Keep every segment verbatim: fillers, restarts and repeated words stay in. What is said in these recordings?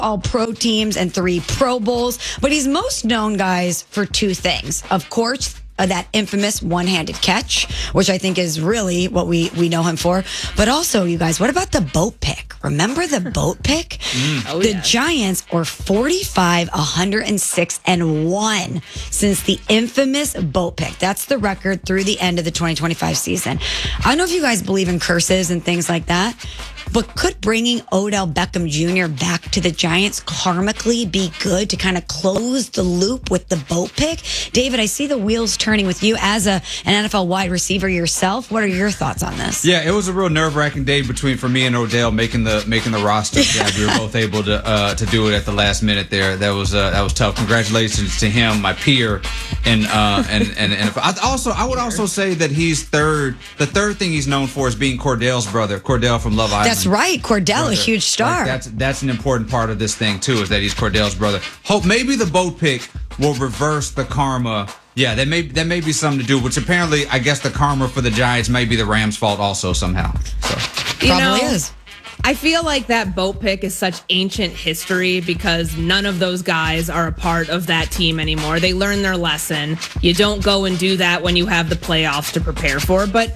All-Pro teams and three Pro Bowls. But he's most known, guys, for two things. Of course, uh, that infamous one-handed catch, which I think is really what we, we know him for. But also, you guys, what about the boat pick? Remember the boat pick? Mm. Oh, the yes. Giants are forty-five, one hundred six, and one since the infamous boat pick. That's the record through the end of the twenty twenty-five season. I don't know if you guys believe in curses and things like that, but could bringing Odell Beckham Junior back to the Giants karmically be good to kind of close the loop with the boat pick? David, I see the wheels turning with you as a, an N F L wide receiver yourself. What are your thoughts on this? Yeah, it was a real nerve-wracking day between for me and Odell making the making the roster. Yeah, we were both able to uh, to do it at the last minute there. That was uh, that was tough. Congratulations to him, my peer, and uh, and and and I also I would also say that he's third. The third thing he's known for is being Cordell's brother, Cordell from Love Island. That's right, Cordell, brother. A huge star. Like that's that's an important part of this thing too, is that he's Cordell's brother. Hope maybe the boat pick will reverse the karma. Yeah, that may that may be something to do. Which apparently, I guess the karma for the Giants may be the Rams' fault also somehow. So you probably know, is. I feel like that boat pick is such ancient history because none of those guys are a part of that team anymore. They learned their lesson. You don't go and do that when you have the playoffs to prepare for. But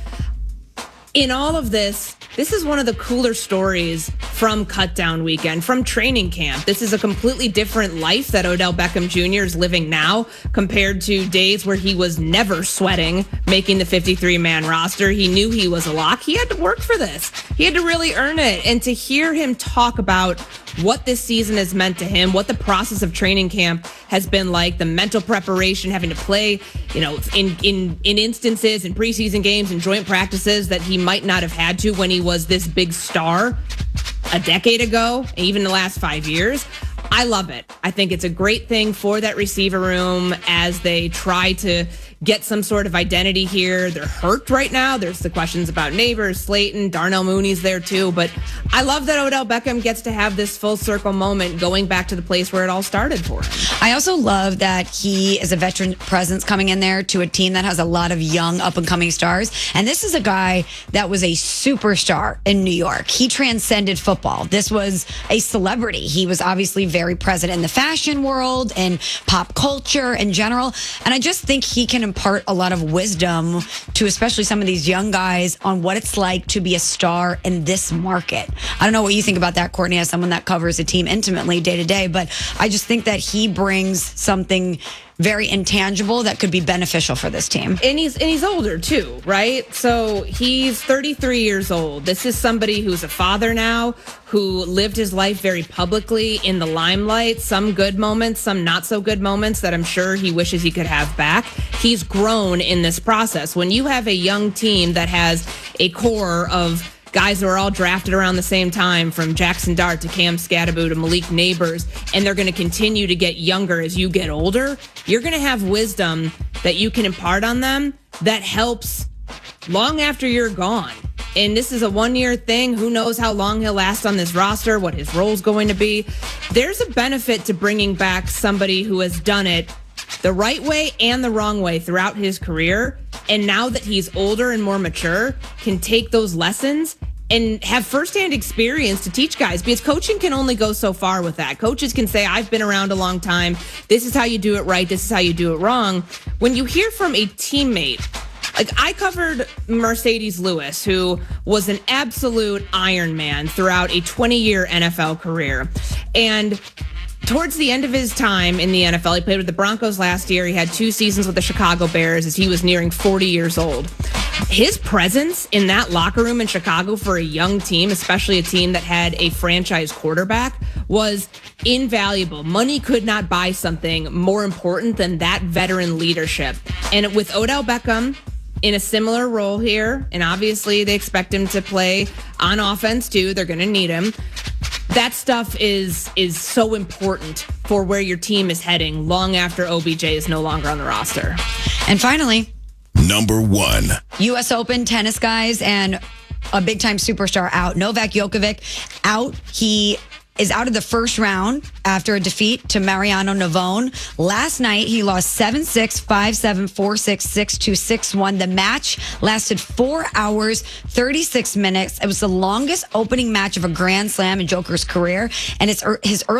in all of this, this is one of the cooler stories from Cutdown Weekend, from training camp. This is a completely different life that Odell Beckham Junior is living now compared to days where he was never sweating making the fifty-three man roster. He knew he was a lock. He had to work for this. He had to really earn it. And to hear him talk about what this season has meant to him, what the process of training camp has been like, the mental preparation, having to play, you know, in in in instances in preseason games and joint practices that he might not have had to when he was this big star a decade ago, even the last five years. I love it. I think it's a great thing for that receiver room as they try to get some sort of identity here. They're hurt right now. There's the questions about Neighbors, Slayton, Darnell Mooney's there too. But I love that Odell Beckham gets to have this full circle moment going back to the place where it all started for him. I also love that he is a veteran presence coming in there to a team that has a lot of young up and coming stars. And this is a guy that was a superstar in New York. He transcended football. This was a celebrity. He was obviously very present in the fashion world and pop culture in general. And I just think he can impart a lot of wisdom to especially some of these young guys on what it's like to be a star in this market. I don't know what you think about that, Courtney, as someone that covers a team intimately day to day, but I just think that he brings something very intangible that could be beneficial for this team. And he's and he's older too, right? So he's thirty-three years old. This is somebody who's a father now, who lived his life very publicly in the limelight, some good moments, some not so good moments that I'm sure he wishes he could have back. He's grown in this process. When you have a young team that has a core of guys who are all drafted around the same time, from Jackson Dart to Cam Scatterbo to Malik Neighbors, and they're going to continue to get younger as you get older, you're going to have wisdom that you can impart on them that helps long after you're gone. And this is a one-year thing. Who knows how long he'll last on this roster, what his role's going to be. There's a benefit to bringing back somebody who has done it the right way and the wrong way throughout his career. And now that he's older and more mature, can take those lessons and have firsthand experience to teach guys, because coaching can only go so far with that. Coaches can say, I've been around a long time. This is how you do it right. This is how you do it wrong. When you hear from a teammate, like I covered Mercedes Lewis, who was an absolute Iron Man throughout a twenty-year N F L career. And towards the end of his time in the N F L, he played with the Broncos last year. He had two seasons with the Chicago Bears as he was nearing forty years old. His presence in that locker room in Chicago for a young team, especially a team that had a franchise quarterback, was invaluable. Money could not buy something more important than that veteran leadership. And with Odell Beckham in a similar role here, and obviously they expect him to play on offense too. They're going to need him. That stuff is is so important for where your team is heading long after O B J is no longer on the roster. And finally, number one, U S Open tennis, guys, and a big-time superstar out. Novak Djokovic out. He is out of the first round after a defeat to Mariano Navone. Last night, he lost seven six, five seven, four six, six two, six one. The match lasted four hours, thirty-six minutes. It was the longest opening match of a Grand Slam in Joker's career, and it's his early